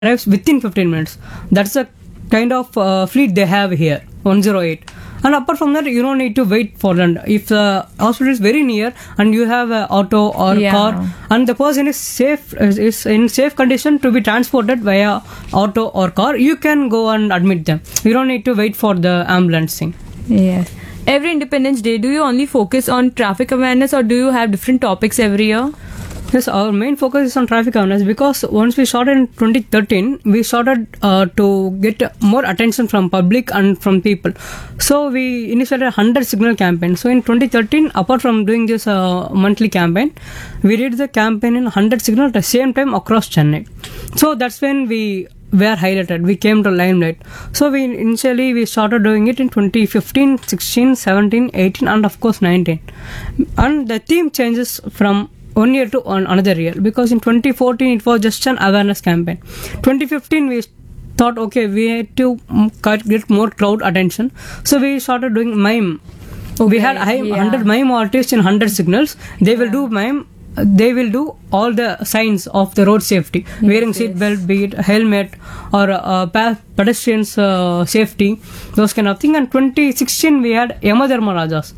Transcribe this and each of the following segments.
arrives within 15 minutes. That's the kind of fleet they have here, 108. And apart from that, you don't need to wait for them. If the hospital is very near and you have an auto or car and the person is safe, is in safe condition to be transported via auto or car, you can go and admit them. You don't need to wait for the ambulance thing. Yes. Every Independence Day, do you only focus on traffic awareness or do you have different topics every year? Yes, our main focus is on traffic awareness because once we started in 2013, we started to get more attention from public and from people. So we initiated a 100 signal campaign. So in 2013, apart from doing this monthly campaign, we did the campaign in 100 signal at the same time across Chennai. So that's when we were highlighted. We came to limelight. So we started doing it in 2015, 16, 17, 18 and of course 19. And the theme changes from 1 year to another year because in 2014 it was just an awareness campaign. 2015 we thought okay, we had to get more crowd attention, so we started doing mime. We had 100 mime artists in 100 signals. They will do mime. They will do all the signs of the road safety, wearing seat belt, be it helmet or pedestrians safety, those kind of thing. And 2016 we had Yamadharma Rajas.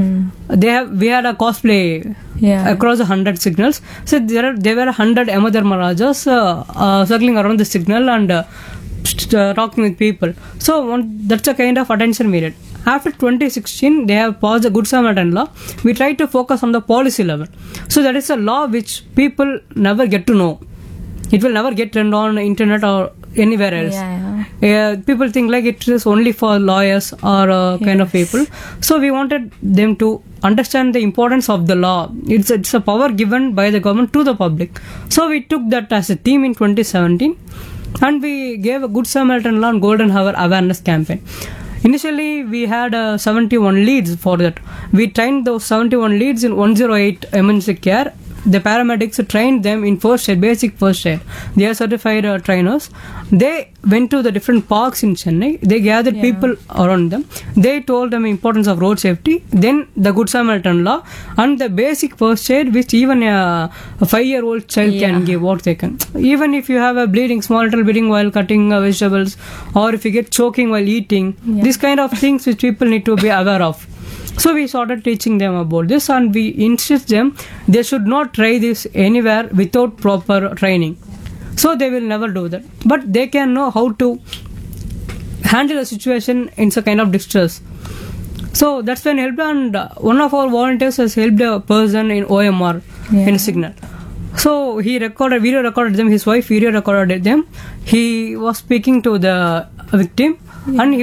We had a cosplay across 100 signals. So there were 100 Yamadharma Rajas circling around the signal and talking with people. So that's the kind of attention we did. After 2016, they have passed the Good Samaritan law. We try to focus on the policy level. So that is a law which people never get to know. It will never get turned on internet or anywhere else. People think like it is only for lawyers or kind of people. So we wanted them to understand the importance of the law. It's a power given by the government to the public. So we took that as a theme in 2017 and we gave a Good Samaritan law and Golden Hour awareness campaign. Initially, we had 71 leads for that. We trained those 71 leads in 108 emergency care. The paramedics trained them in first aid, basic first aid. They are certified trainers. They went to the different parks in Chennai. They gathered people around them. They told them the importance of road safety. Then the Good Samaritan law and the basic first aid, which even a 5-year-old child can give what they can. Even if you have a small little bleeding while cutting vegetables, or if you get choking while eating, these kind of things which people need to be aware of. So we started teaching them about this and we insist them they should not try this anywhere without proper training. So they will never do that. But they can know how to handle a situation in some kind of distress. So that's when helped, and one of our volunteers has helped a person in OMR in Signal. So he video recorded them, his wife video recorded them. He was speaking to the victim. And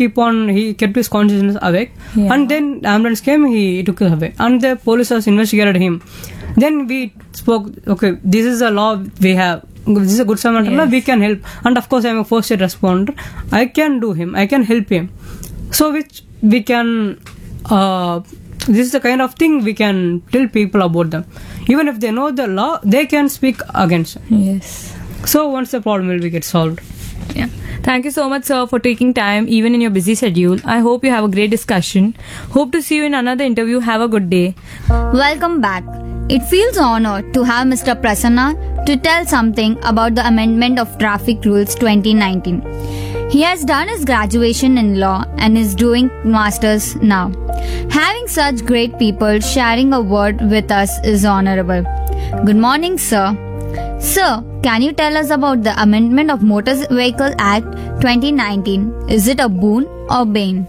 he kept his consciousness awake. And then the ambulance came, he took it away. And the police investigated him. Then we spoke, okay, this is a law we have. This is a Good Samaritan law, we can help. And of course, I am a first aid responder. I can do him, I can help him. So which we can, this is the kind of thing we can tell people about them. Even if they know the law, they can speak against it. Yes. So once the problem will get solved. Yeah. Thank you so much, sir, for taking time even in your busy schedule. I hope you have a great discussion. Hope to see you in another interview. Have a good day. Welcome back. It feels honored to have Mr. Prasanna to tell something about the amendment of Traffic Rules 2019. He has done his graduation in law and is doing masters now. Having such great people sharing a word with us is honorable. Good morning, sir. Sir, can you tell us about the amendment of Motor Vehicle Act 2019? Is it a boon or bane?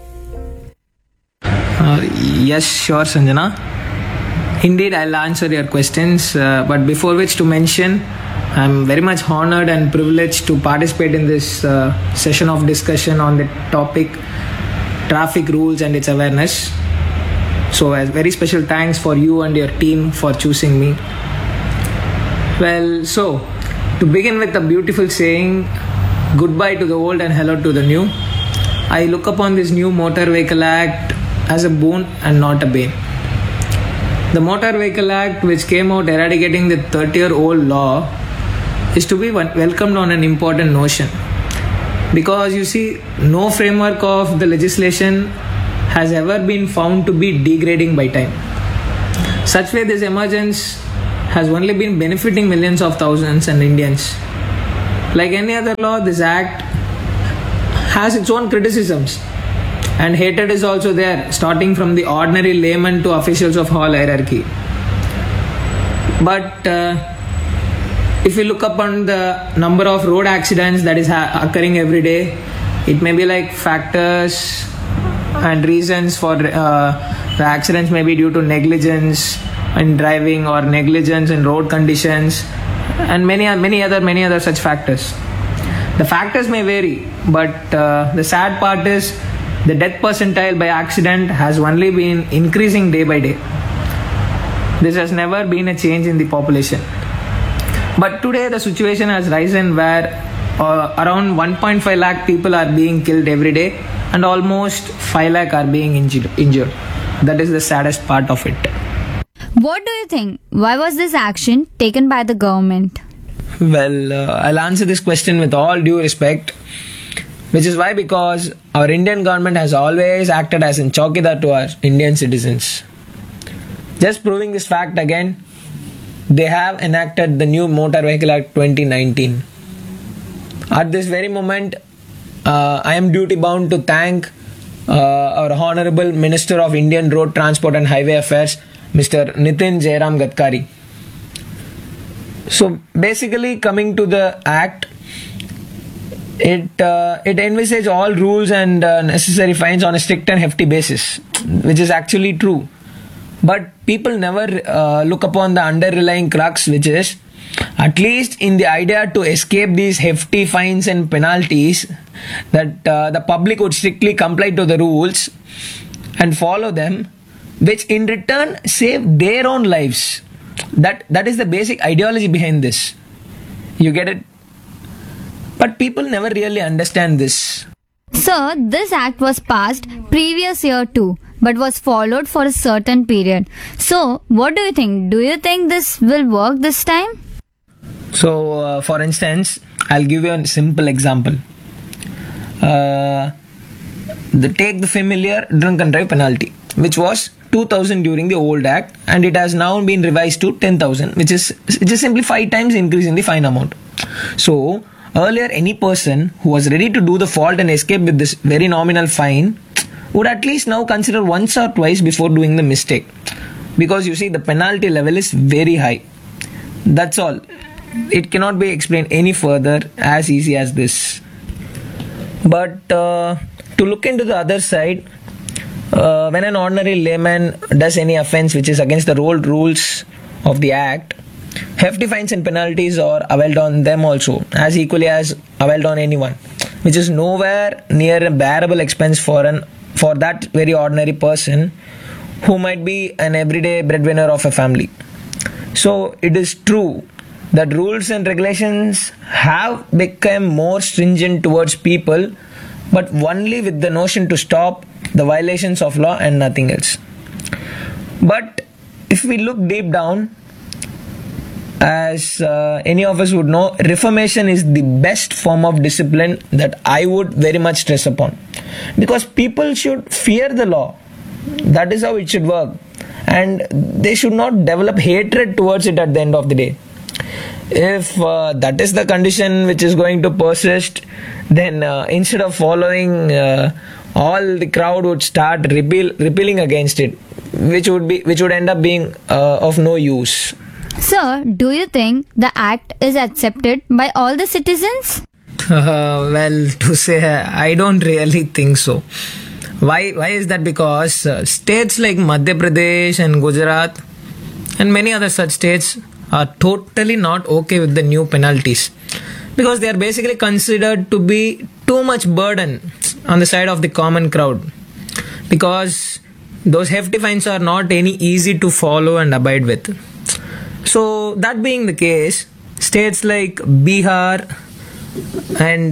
Yes, sure, Sanjana. Indeed, I'll answer your questions. But before which to mention, I'm very much honored and privileged to participate in this session of discussion on the topic traffic rules and its awareness. So, a very special thanks for you and your team for choosing me. Well, so to begin with a beautiful saying, goodbye to the old and hello to the new. I look upon this new Motor Vehicle Act as a boon and not a bane. The Motor Vehicle Act, which came out eradicating the 30-year-old law, is to be welcomed on an important notion. Because you see, no framework of the legislation has ever been found to be degrading by time. Such way, this emergence has only been benefiting millions of thousands and Indians. Like any other law, this act has its own criticisms, and hatred is also there, starting from the ordinary layman to officials of all hierarchy. But if you look upon the number of road accidents that is occurring every day, it may be like factors and reasons for the accidents may be due to negligence in driving or negligence in road conditions and many other such factors. The factors may vary, but the sad part is the death percentile by accident has only been increasing day by day. This has never been a change in the population. But today the situation has risen where around 1.5 lakh people are being killed every day and almost 5 lakh are being injured. That is the saddest part of it. What do you think? Why was this action taken by the government? Well, I'll answer this question with all due respect, which is why because our Indian government has always acted as in chowkidar to our Indian citizens. Just proving this fact again, they have enacted the new Motor Vehicle Act 2019. At this very moment, I am duty bound to thank our Honorable Minister of Indian Road Transport and Highway Affairs, Mr. Nitin Jairam Gadkari. So basically, coming to the act, it envisages all rules and necessary fines on a strict and hefty basis, which is actually true. But people never look upon the underlying crux, which is at least in the idea to escape these hefty fines and penalties, that the public would strictly comply to the rules and follow them, which in return save their own lives. That is the basic ideology behind this. You get it? But people never really understand this. Sir, this act was passed previous year too, but was followed for a certain period. So, what do you think? Do you think this will work this time? So, for instance, I'll give you a simple example. Take the familiar drunk and drive penalty, which was 2,000 during the old act, and it has now been revised to 10,000, which is just simply 5 times increase in the fine amount. So, earlier any person who was ready to do the fault and escape with this very nominal fine would at least now consider once or twice before doing the mistake, because you see the penalty level is very high. That's all. It cannot be explained any further as easy as this. But to look into the other side, when an ordinary layman does any offence which is against the old rules of the act, hefty fines and penalties are availed on them also, as equally as availed on anyone, which is nowhere near a bearable expense for that very ordinary person who might be an everyday breadwinner of a family. So it is true that rules and regulations have become more stringent towards people, but only with the notion to stop the violations of law and nothing else. But if we look deep down, as any of us would know, reformation is the best form of discipline that I would very much stress upon, because people should fear the law. That is how it should work, and they should not develop hatred towards it at the end of the day. If that is the condition which is going to persist, then instead of following, all the crowd would start rebelling against it, which would end up being of no use. Sir, do you think the act is accepted by all the citizens? Well, to say, I don't really think so. Why is that? Because states like Madhya Pradesh and Gujarat and many other such states are totally not okay with the new penalties, because they are basically considered to be too much burden on the side of the common crowd, because those hefty fines are not any easy to follow and abide with. So that being the case, states like Bihar and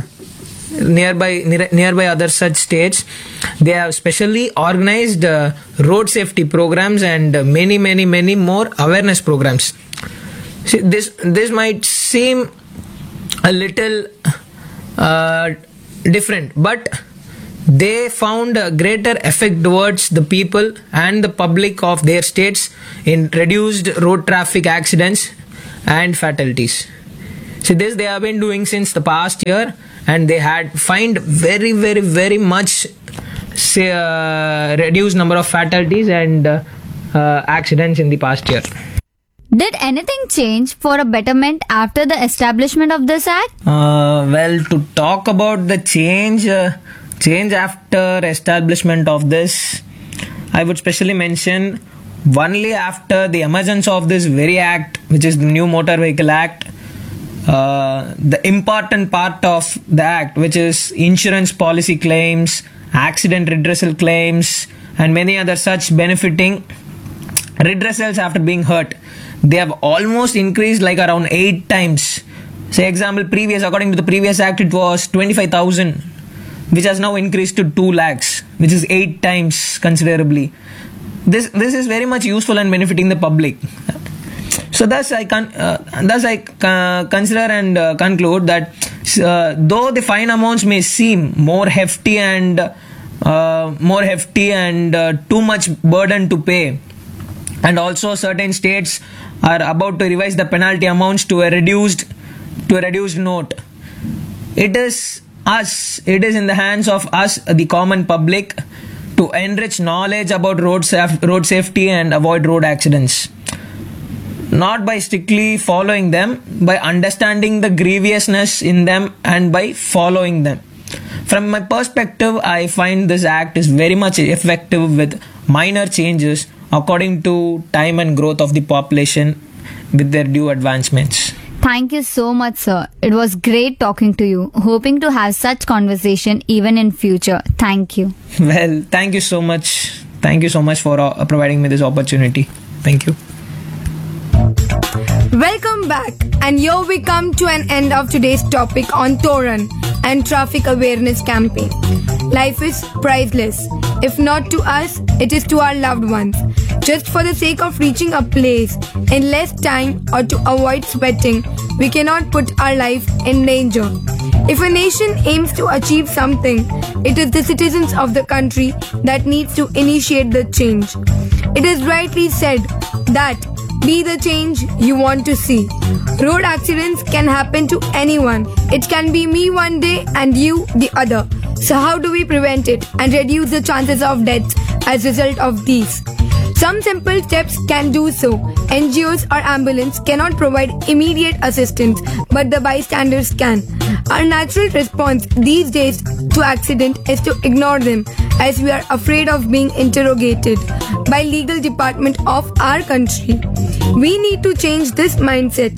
nearby other such states, they have specially organized road safety programs and many more awareness programs. See, this might seem a little different, but they found a greater effect towards the people and the public of their states in reduced road traffic accidents and fatalities. So this they have been doing since the past year, and they had find very much reduced number of fatalities and accidents in the past year. Did anything change for a betterment after the establishment of this act? Well, to talk about the change after establishment of this, I would specially mention only after the emergence of this very act, which is the New Motor Vehicle Act, the important part of the act, which is insurance policy claims, accident redressal claims, and many other such benefiting redressals after being hurt, they have almost increased like around 8 times. Say example, according to the previous act, it was 25,000, which has now increased to 2 lakhs, which is 8 times considerably. This is very much useful and benefiting the public. So thus I consider and conclude that though the fine amounts may seem more hefty and too much burden to pay, and also certain states are about to revise the penalty amounts to a reduced note, it is in the hands of us, the common public, to enrich knowledge about road safety and avoid road accidents. Not by strictly following them, by understanding the grievousness in them and by following them. From my perspective, I find this act is very much effective with minor changes according to time and growth of the population with their due advancements. Thank you so much, sir. It was great talking to you. Hoping to have such conversation even in future. Thank you. Well, thank you so much. Thank you so much for providing me this opportunity. Thank you. Welcome back, and here we come to an end of today's topic on Toran and traffic awareness campaign. Life is priceless. If not to us, it is to our loved ones. Just for the sake of reaching a place in less time or to avoid sweating, we cannot put our life in danger. If a nation aims to achieve something, it is the citizens of the country that needs to initiate the change. It is rightly said that be the change you want to see. Road accidents can happen to anyone. It can be me one day and you the other. So how do we prevent it and reduce the chances of deaths as a result of these? Some simple steps can do so. NGOs or ambulance cannot provide immediate assistance, but the bystanders can. Our natural response these days to accident is to ignore them, as we are afraid of being interrogated by legal department of our country. We need to change this mindset.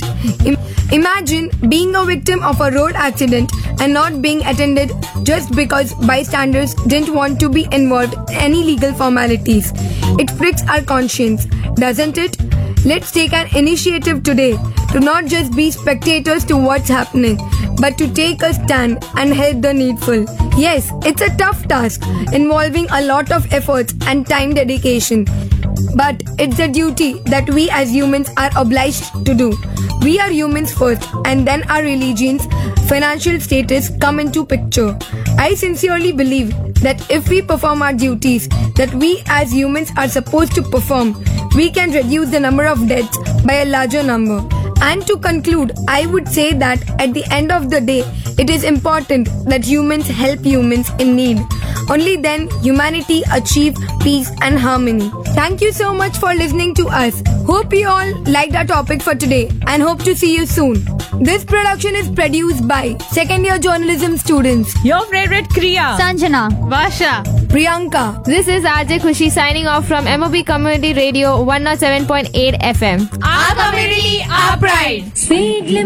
Imagine being a victim of a road accident and not being attended just because bystanders didn't want to be involved in any legal formalities. It pricks our conscience, doesn't it? Let's take an initiative today to not just be spectators to what's happening, but to take a stand and help the needful. Yes, it's a tough task involving a lot of efforts and time dedication. But it's a duty that we as humans are obliged to do. We are humans first, and then our religions, financial status come into picture. I sincerely believe that if we perform our duties that we as humans are supposed to perform, we can reduce the number of deaths by a larger number. And to conclude, I would say that at the end of the day, it is important that humans help humans in need. Only then humanity achieves peace and harmony. Thank you so much for listening to us. Hope you all liked our topic for today and hope to see you soon. This production is produced by second year journalism students Your favorite Kriya, Sanjana, Vasha. Priyanka. This is RJ Khushi signing off from MOB Community Radio 107.8 FM. our community, our pride.